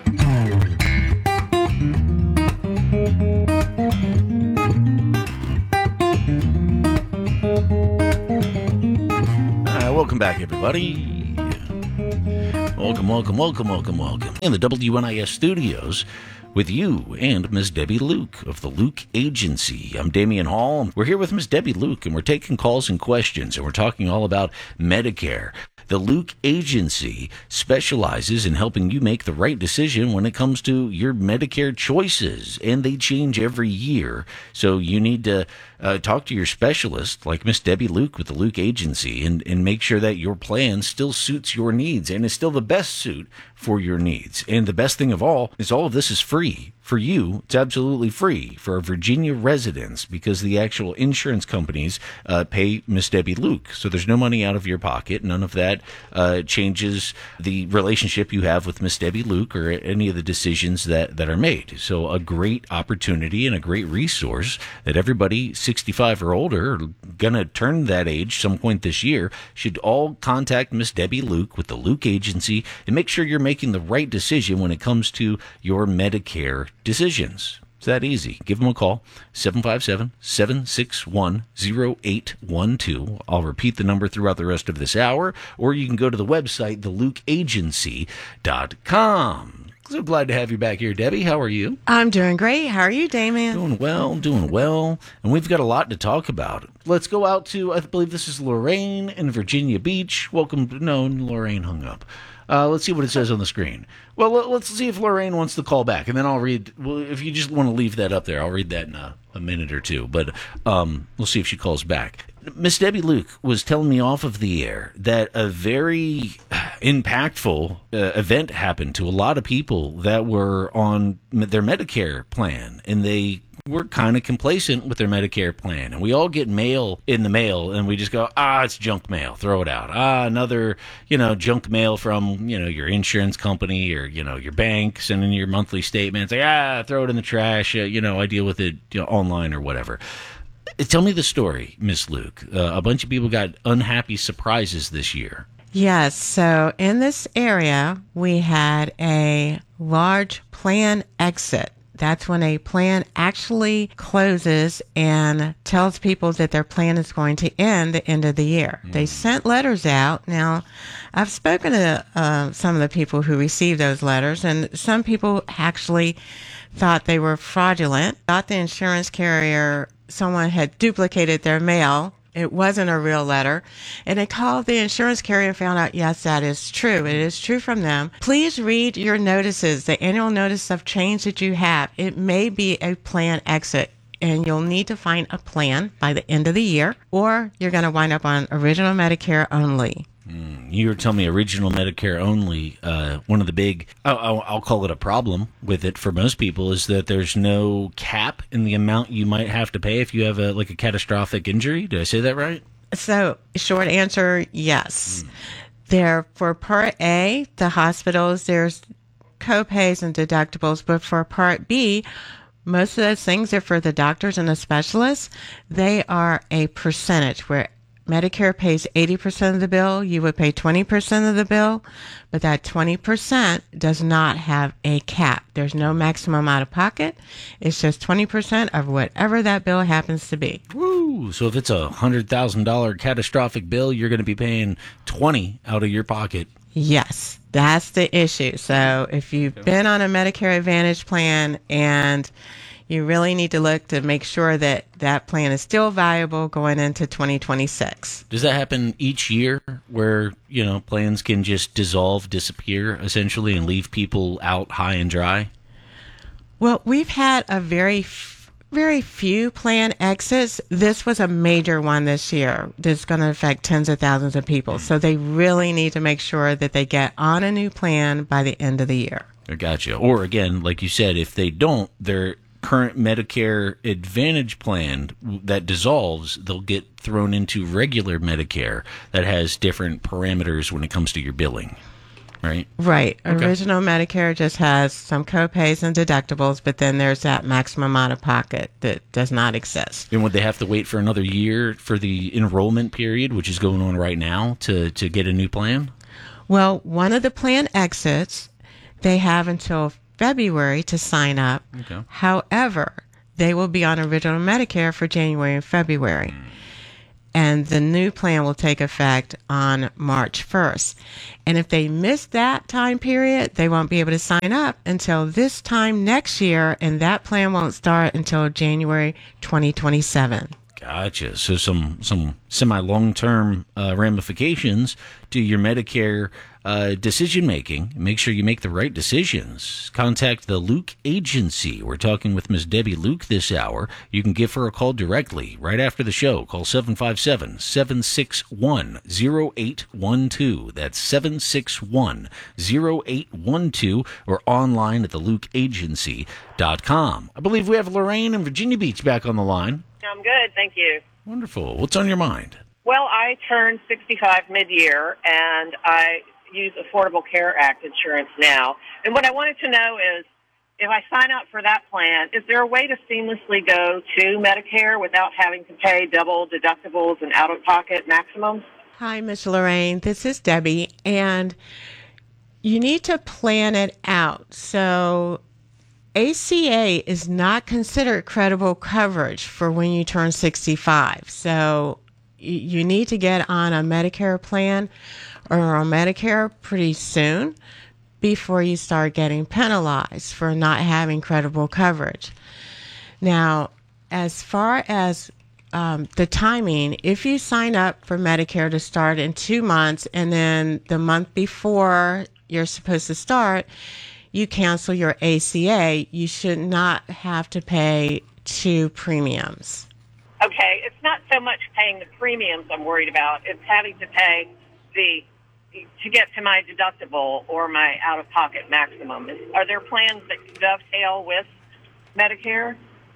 Uh, welcome back, everybody. Welcome, welcome, welcome, welcome, welcome. In the W N I S studios with you and Miss Debbie Luke of the Luke Agency. I'm Damian Hall. We're here with Miss Debbie Luke, and we're taking calls and questions, and we're talking all about Medicare. The Luke Agency specializes in helping you make the right decision when it comes to your Medicare choices, and they change every year. So you need to uh, talk to your specialist, like Miss Debbie Luke with the Luke Agency, and, and make sure that your plan still suits your needs and is still the best suit for your needs. And the best thing of all is all of this is free. For you, it's absolutely free for our Virginia residents, because the actual insurance companies uh, pay Miss Debbie Luke. So there's no money out of your pocket. None of that uh, changes the relationship you have with Miss Debbie Luke or any of the decisions that, that are made. So a great opportunity and a great resource that everybody sixty-five or older, or going to turn that age some point this year, should all contact Miss Debbie Luke with the Luke Agency and make sure you're making the right decision when it comes to your Medicare decisions. It's that easy. Give them a call, seven five seven, seven six one, zero eight one two. I'll repeat the number throughout the rest of this hour, or you can go to the website, the luke agency dot com. So glad to have you back here, Debbie. How are you? I'm doing great. How are you, Damien? Doing well, doing well. And we've got a lot to talk about. Let's go out to, I believe this is Lorraine in Virginia Beach. Welcome. To, no, Lorraine hung up. Uh, let's see what it says on the screen. Well, let's see if Lorraine wants to call back, and then I'll read. Well, if you just want to leave that up there, I'll read that in a, a minute or two. But um, we'll see if she calls back. Miss Debbie Luke was telling me off of the air that a very impactful uh, event happened to a lot of people that were on their Medicare plan, and they were kind of complacent with their Medicare plan. And we all get mail in the mail, and we just go, ah, it's junk mail, throw it out. Ah, another, you know, junk mail from, you know, your insurance company or, you know, your bank, sending your monthly statements. Like, ah, throw it in the trash. Uh, you know, I deal with it, you know, online or whatever. Tell me the story, Miss Luke. Uh, a bunch of people got unhappy surprises this year. Yes. So in this area, we had a large plan exit. That's when a plan actually closes and tells people that their plan is going to end the end of the year. Mm. They sent letters out. Now, I've spoken to uh, some of the people who received those letters, and some people actually thought they were fraudulent, thought the insurance carrier, someone had duplicated their mail. It wasn't a real letter. And they called the insurance carrier and found out, yes, that is true. It is true from them. Please read your notices, the annual notice of change that you have. It may be a plan exit, and you'll need to find a plan by the end of the year, or you're going to wind up on original Medicare only. Mm, you were telling me original Medicare only. Uh, one of the big, I'll, I'll call it a problem with it for most people, is that there's no cap in the amount you might have to pay if you have a like a catastrophic injury. Did I say that right? So, short answer, yes. Mm. There for Part A, the hospitals, there's co-pays and deductibles, but for Part B, most of those things are for the doctors and the specialists. They are a percentage where Medicare pays eighty percent of the bill. You would pay twenty percent of the bill, but that twenty percent does not have a cap. There's no maximum out of pocket. It's just twenty percent of whatever that bill happens to be. Woo! So if it's a one hundred thousand dollars catastrophic bill, you're going to be paying twenty out of your pocket. Yes, that's the issue. So if you've been on a Medicare Advantage plan and you really need to look to make sure that that plan is still viable going into twenty twenty-six. Does that happen each year where, you know, plans can just dissolve, disappear, essentially, and leave people out high and dry? Well, we've had a very, very few plan exits. This was a major one this year that's going to affect tens of thousands of people. So they really need to make sure that they get on a new plan by the end of the year. I gotcha. Or, again, like you said, if they don't, they're current Medicare Advantage plan that dissolves, they'll get thrown into regular Medicare that has different parameters when it comes to your billing, right? Right. Okay. Original Medicare just has some co-pays and deductibles, but then there's that maximum out of pocket that does not exist. And would they have to wait for another year for the enrollment period, which is going on right now, to, to get a new plan? Well, one of the plan exits, they have until February to sign up. Okay. However, they will be on original Medicare for January and February. And the new plan will take effect on March first. And if they miss that time period, they won't be able to sign up until this time next year, and that plan won't start until January twenty twenty-seven. Gotcha. So some some semi long term uh, ramifications to your Medicare uh, decision making. Make sure you make the right decisions. Contact the Luke Agency. We're talking with Miss Debbie Luke this hour. You can give her a call directly right after the show. Call seven five seven, seven six one, zero eight one two. That's seven six one, zero eight one two, or online at the luke agency dot com. I believe we have Lorraine in Virginia Beach back on the line. I'm good, thank you. Wonderful. What's on your mind? Well, I turned sixty-five mid-year, and I use Affordable Care Act insurance now. And what I wanted to know is, if I sign up for that plan, is there a way to seamlessly go to Medicare without having to pay double deductibles and out-of-pocket maximums? Hi, Miss Lorraine. This is Debbie, and you need to plan it out. So A C A is not considered credible coverage for when you turn sixty-five. So you need to get on a Medicare plan or on Medicare pretty soon before you start getting penalized for not having credible coverage. Now, as far as um, the timing, if you sign up for Medicare to start in two months and then the month before you're supposed to start, you cancel your A C A, you should not have to pay two premiums. Okay, it's not so much paying the premiums I'm worried about. It's having to pay the to get to my deductible or my out-of-pocket maximum. Are there plans that dovetail with Medicare?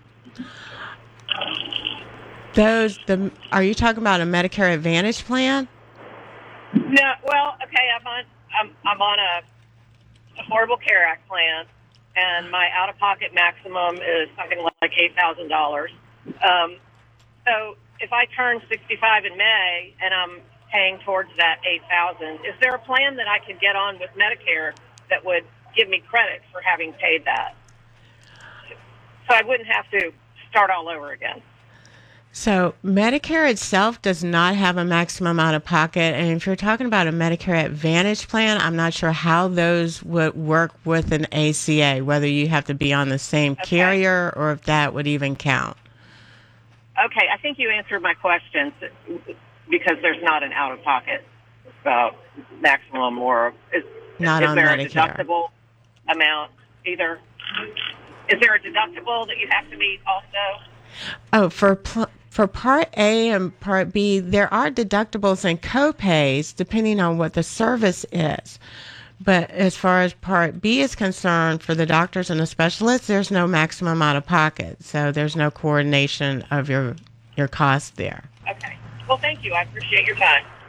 Those the are you talking about a Medicare Advantage plan? No. Well, okay, I'm on I'm I'm on a Affordable Care Act plan, and my out-of-pocket maximum is something like eight thousand dollars. Um, so if I turn sixty-five in May and I'm paying towards that eight thousand dollars, is there a plan that I could get on with Medicare that would give me credit for having paid that? So I wouldn't have to start all over again. So Medicare itself does not have a maximum out of pocket. And if you're talking about a Medicare Advantage plan, I'm not sure how those would work with an A C A, whether you have to be on the same Okay. carrier or if that would even count. Okay, I think you answered my questions because there's not an out-of-pocket uh, maximum, or is, Not is on there Medicare. a deductible amount either? Is there a deductible that you have to meet also? Oh, for pl- for Part A and Part B, there are deductibles and copays depending on what the service is. But as far as Part B is concerned, for the doctors and the specialists, there's no maximum out of pocket. So there's no coordination of your your costs there. Okay. Well, thank you. I appreciate your time.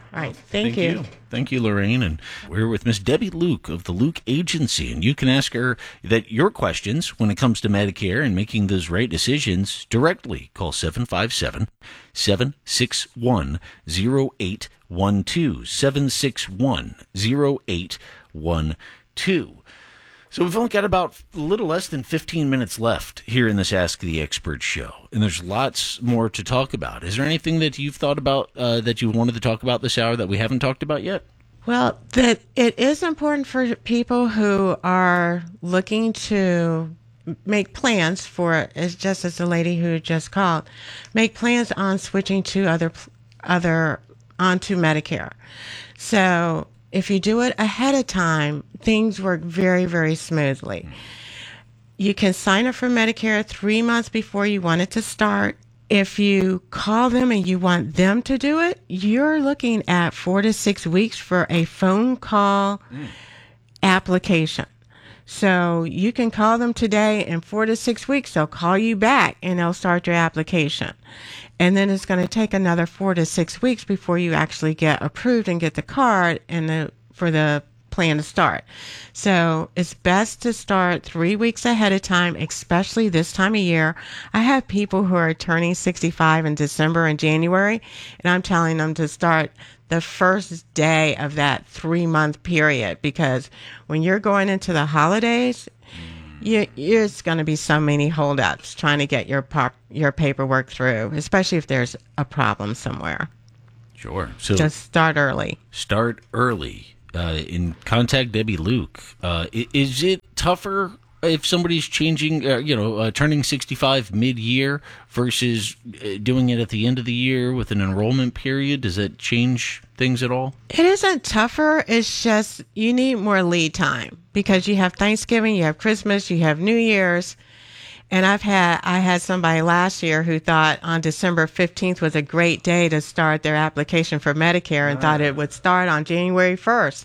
All right. Thank, Thank you. you. Thank you, Lorraine. And we're with Miss Debbie Luke of the Luke Agency. And you can ask her that your questions when it comes to Medicare and making those right decisions directly. Call seven five seven, seven six one, zero eight one two, seven six one, zero eight one two. So we've only got about a little less than fifteen minutes left here in this Ask the Expert show, and there's lots more to talk about. Is there anything that you've thought about uh, that you wanted to talk about this hour that we haven't talked about yet? Well, that it is important for people who are looking to make plans for, as just as the lady who just called, make plans on switching to other other onto Medicare. So if you do it ahead of time, things work very, very smoothly. You can sign up for Medicare three months before you want it to start. If you call them and you want them to do it, you're looking at four to six weeks for a phone call mm. application. So you can call them today, and four to six weeks, they'll call you back and they'll start your application. And then it's going to take another four to six weeks before you actually get approved and get the card and the, for the plan to start. So it's best to start three weeks ahead of time, especially this time of year. I have people who are turning sixty-five in December and January, and I'm telling them to start the first day of that three month period, because when you're going into the holidays, you, there's going to be so many holdups trying to get your pop, your paperwork through, especially if there's a problem somewhere. Sure. So just start early. Start early. Uh, and contact Debbie Luke. Uh, is it tougher if somebody's changing, uh, you know, uh, turning sixty-five mid-year versus uh, doing it at the end of the year with an enrollment period? Does that change things at all? It isn't tougher. It's just you need more lead time because you have Thanksgiving, you have Christmas, you have New Year's. And I've had, I had somebody last year who thought on December fifteenth was a great day to start their application for Medicare and uh. thought it would start on January first.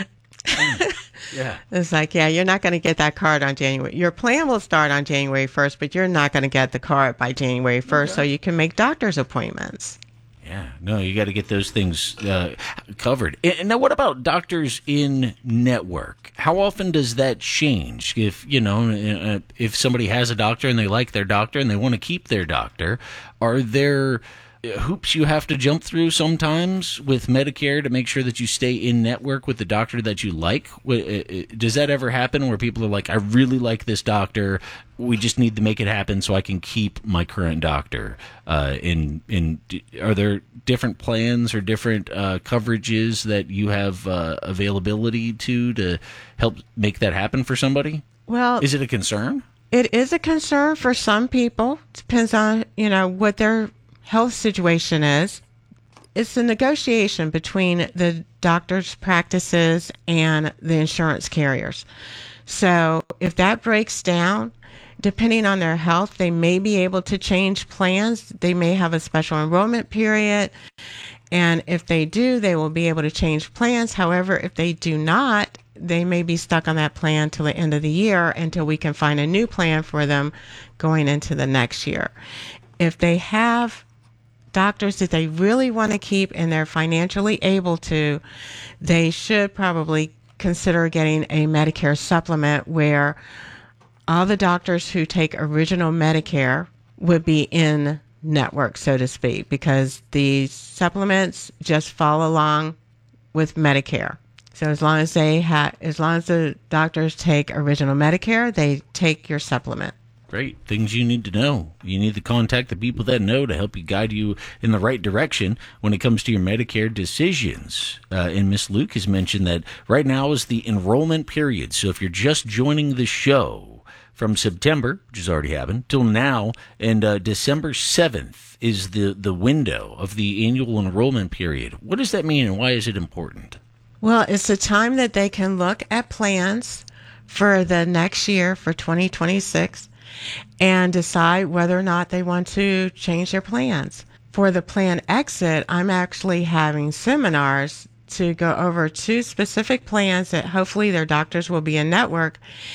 Yeah. It's like, yeah, you're not going to get that card on January. Your plan will start on January first, but you're not going to get the card by January first, okay. So you can make doctor's appointments. Yeah, no, you got to get those things uh, covered. And now, what about doctors in network? How often does that change? If you know, if somebody has a doctor and they like their doctor and they want to keep their doctor, are there hoops you have to jump through sometimes with Medicare to make sure that you stay in network with the doctor that you like? Does that ever happen where people are like, I really like this doctor, we just need to make it happen so I can keep my current doctor? Uh, in in are there different plans or different uh, coverages that you have uh, availability to to help make that happen for somebody? Well, is it a concern? It is a concern for some people. Depends on, you know, what their health situation is. It's a negotiation between the doctor's practices and the insurance carriers. So if that breaks down, depending on their health, they may be able to change plans. They may have a special enrollment period. And if they do, they will be able to change plans. However, if they do not, they may be stuck on that plan till the end of the year until we can find a new plan for them going into the next year. If they have doctors that they really want to keep and they're financially able to, they should probably consider getting a Medicare supplement where all the doctors who take original Medicare would be in network, so to speak, because the supplements just follow along with Medicare. So as long as they have, as long as the doctors take original Medicare, they take your supplement. Great. Things you need to know. You need to contact the people that know to help you guide you in the right direction when it comes to your Medicare decisions. Uh, and Miss Luke has mentioned that right now is the enrollment period. So if you're just joining the show from September, which has already happened, till now, and uh, December seventh is the, the window of the annual enrollment period. What does that mean and why is it important? Well, it's a time that they can look at plans for the next year, for twenty twenty-six, and decide whether or not they want to change their plans. For the plan exit, I'm actually having seminars to go over two specific plans that hopefully their doctors will be in network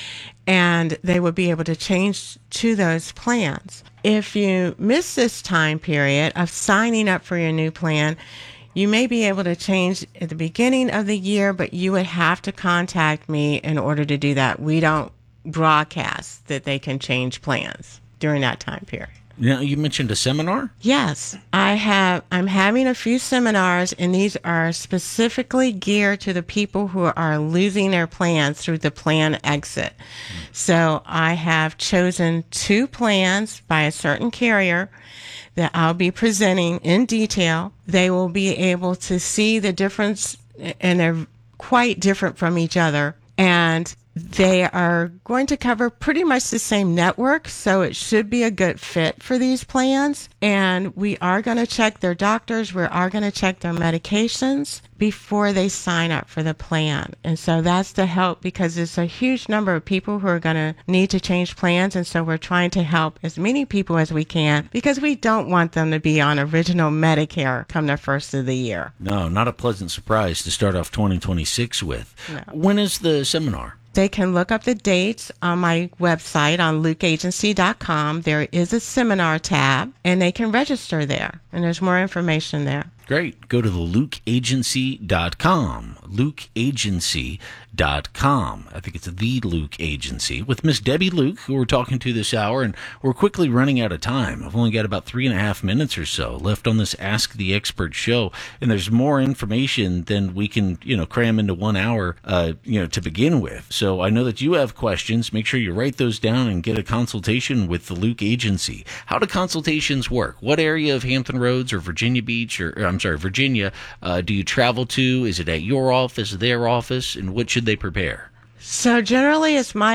and they will be able to change to those plans. If you miss this time period of signing up for your new plan, You may be able to change at the beginning of the year, but you would have to contact me in order to do that. We don't broadcast that they can change plans during that time period. Now, you mentioned a seminar? Yes, I have. I'm having a few seminars, and these are specifically geared to the people who are losing their plans through the plan exit. So I have chosen two plans by a certain carrier that I'll be presenting in detail. They will be able to see the difference, and they're quite different from each other. And they are going to cover pretty much the same network, so it should be a good fit for these plans. And we are going to check their doctors. We are going to check their medications before they sign up for the plan. And so that's to help, because there's a huge number of people who are going to need to change plans. And so we're trying to help as many people as we can, because we don't want them to be on original Medicare come the first of the year. No, not a pleasant surprise to start off twenty twenty-six with. No. When is the seminar? They can look up the dates on my website on luke agency dot com. There is a seminar tab, and they can register there, and there's more information there. Great. Go to the luke agency dot com. luke agency dot com. I think it's the Luke Agency with Miss Debbie Luke, who we're talking to this hour, and we're quickly running out of time. I've only got about three and a half minutes or so left on this Ask the Expert show, and there's more information than we can, you know, cram into one hour, uh, you know, to begin with. So I know that you have questions. Make sure you write those down and get a consultation with the Luke Agency. How do consultations work? What area of Hampton Roads or Virginia Beach, or, or I'm sorry, Virginia, uh, do you travel to? Is it at your office, their office, and what should they prepare? So generally it's my